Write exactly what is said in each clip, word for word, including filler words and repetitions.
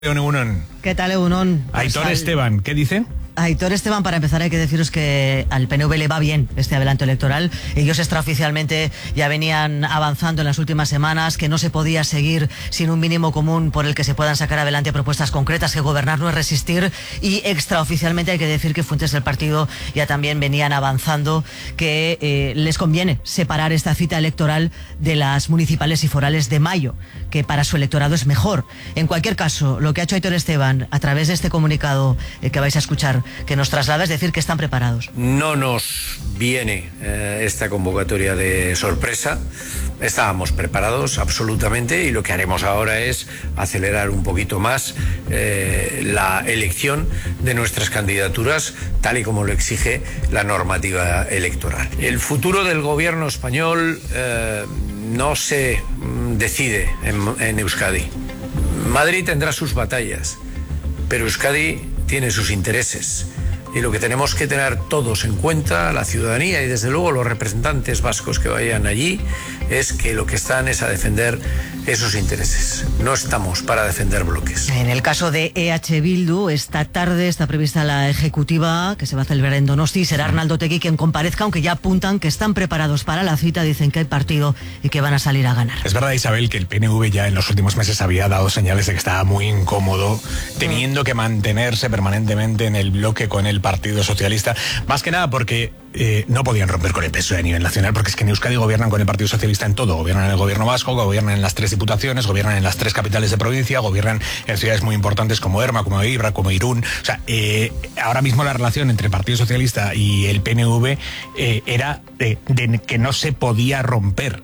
Egunon. ¿Qué tal, Egunon? Aitor pues Esteban, ¿qué dice? Aitor Esteban, para empezar hay que deciros que al P N V le va bien este adelanto electoral. Ellos extraoficialmente ya venían avanzando en las últimas semanas, que no se podía seguir sin un mínimo común por el que se puedan sacar adelante propuestas concretas, que gobernar no es resistir, y extraoficialmente hay que decir que fuentes del partido ya también venían avanzando que eh, les conviene separar esta cita electoral de las municipales y forales de mayo, que para su electorado es mejor. En cualquier caso, lo que ha hecho Aitor Esteban a través de este comunicado eh, que vais a escuchar, que nos traslada, es decir, que están preparados. No nos viene eh, esta convocatoria de sorpresa. Estábamos preparados absolutamente, y lo que haremos ahora es acelerar un poquito más eh, la elección de nuestras candidaturas, tal y como lo exige la normativa electoral. El futuro del gobierno español eh, no se decide en, en Euskadi. Madrid tendrá sus batallas, pero Euskadi tiene sus intereses, y lo que tenemos que tener todos en cuenta, la ciudadanía y desde luego los representantes vascos que vayan allí, es que lo que están es a defender esos intereses. No estamos para defender bloques. En el caso de E H Bildu, esta tarde está prevista la ejecutiva que se va a celebrar en Donosti. Será Arnaldo Otegi quien comparezca, aunque ya apuntan que están preparados para la cita, dicen que hay partido y que van a salir a ganar. Es verdad, Isabel, que el P N V ya en los últimos meses había dado señales de que estaba muy incómodo, teniendo que mantenerse permanentemente en el bloque con el Partido Socialista, más que nada porque eh, no podían romper con el P S O E a nivel nacional, porque es que en Euskadi gobiernan con el Partido Socialista en todo. Gobiernan en el gobierno vasco, gobiernan en las tres diputaciones, gobiernan en las tres capitales de provincia, gobiernan en ciudades muy importantes como Erma, como Ibra, como Irún. O sea, eh, ahora mismo la relación entre el Partido Socialista y el P N V eh, era de, de que no se podía romper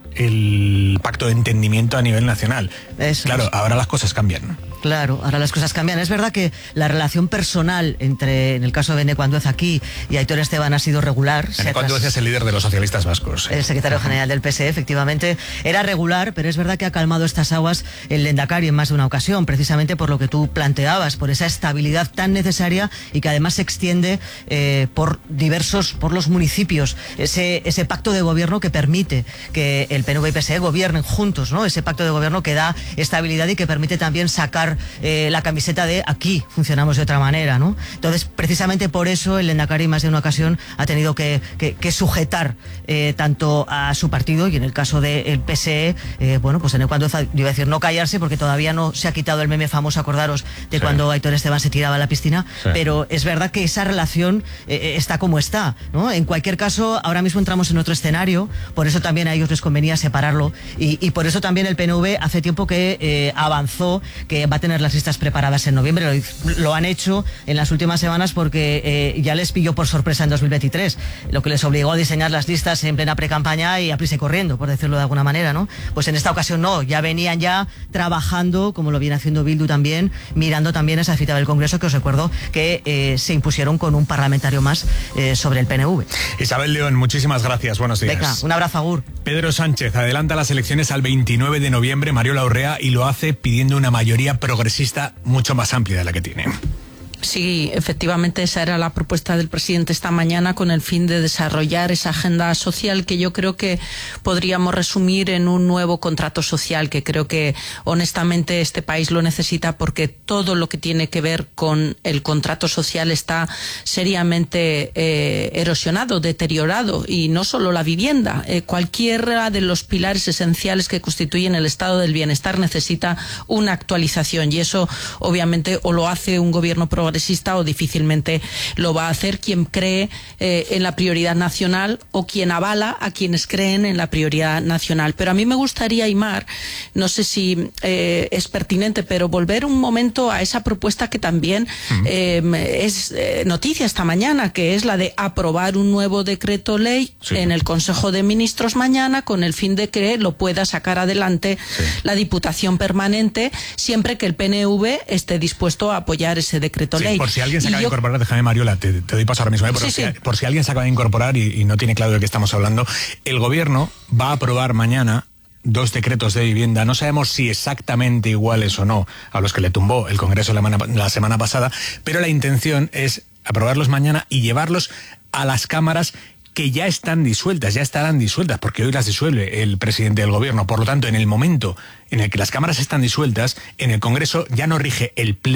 el pacto de entendimiento a nivel nacional. Eso claro, es. Ahora las cosas cambian. Claro, ahora las cosas cambian. Es verdad que la relación personal entre, en el caso de Eneko Andueza aquí y Aitor Esteban, ha sido regular. Eneko Andueza es el líder de los socialistas vascos. El secretario general del P S E, efectivamente. Era regular, pero es verdad que ha calmado estas aguas el Lehendakari en más de una ocasión, precisamente por lo que tú planteabas, por esa estabilidad tan necesaria y que además se extiende eh, por diversos, por los municipios. Ese, ese pacto de gobierno que permite que el P N V y P S E gobiernen juntos, ¿no? Ese pacto de gobierno que da estabilidad y que permite también sacar Eh, la camiseta de aquí funcionamos de otra manera, ¿no? Entonces, precisamente por eso el Lehendakari más de una ocasión ha tenido que, que, que sujetar eh, tanto a su partido, y en el caso del P S E, eh, bueno, pues Eneko Andueza, yo iba a decir no callarse, porque todavía no se ha quitado el meme famoso, acordaros, de sí. cuando Aitor Esteban se tiraba a la piscina, sí. pero es verdad que esa relación eh, está como está, ¿no? En cualquier caso, ahora mismo entramos en otro escenario, por eso también a ellos les convenía separarlo, y, y por eso también el P N V hace tiempo que eh, avanzó, que va a tener las listas preparadas en noviembre. Lo, lo han hecho en las últimas semanas porque eh, ya les pilló por sorpresa en dos mil veintitrés, lo que les obligó a diseñar las listas en plena precampaña y a prisa y corriendo, por decirlo de alguna manera, ¿no? Pues en esta ocasión no, ya venían ya trabajando, como lo viene haciendo Bildu también, mirando también esa cita del Congreso, que os recuerdo que eh, se impusieron con un parlamentario más eh, sobre el P N V. Isabel León, muchísimas gracias, buenos días. Venga, un abrazo, agur. Pedro Sánchez adelanta las elecciones al veintinueve de noviembre, Mariola Urrea, y lo hace pidiendo una mayoría progresista mucho más amplia de la que tiene. Sí, efectivamente esa era la propuesta del presidente esta mañana, con el fin de desarrollar esa agenda social que yo creo que podríamos resumir en un nuevo contrato social, que creo que honestamente este país lo necesita, porque todo lo que tiene que ver con el contrato social está seriamente eh, erosionado, deteriorado, y no solo la vivienda. Eh, cualquiera de los pilares esenciales que constituyen el estado del bienestar necesita una actualización, y eso obviamente o lo hace un gobierno progresista progresista o difícilmente lo va a hacer quien cree eh, en la prioridad nacional o quien avala a quienes creen en la prioridad nacional. Pero a mí me gustaría, Aimar, no sé si eh, es pertinente, pero volver un momento a esa propuesta que también uh-huh. eh, es eh, noticia esta mañana, que es la de aprobar un nuevo decreto ley sí. en el Consejo de Ministros mañana, con el fin de que lo pueda sacar adelante sí. la Diputación Permanente, siempre que el P N V esté dispuesto a apoyar ese decreto sí, ley. Por si alguien se acaba yo... de incorporar, déjame, Mariola, te, te doy paso ahora mismo, ¿eh? por, sí, si, sí. por si alguien se acaba de incorporar y, y no tiene claro de qué estamos hablando, el gobierno va a aprobar mañana dos decretos de vivienda, no sabemos si exactamente iguales o no a los que le tumbó el Congreso la, la semana pasada, pero la intención es aprobarlos mañana y llevarlos a las cámaras que ya están disueltas, ya estarán disueltas, porque hoy las disuelve el presidente del gobierno. Por lo tanto, en el momento en el que las cámaras están disueltas, en el Congreso ya no rige el pleno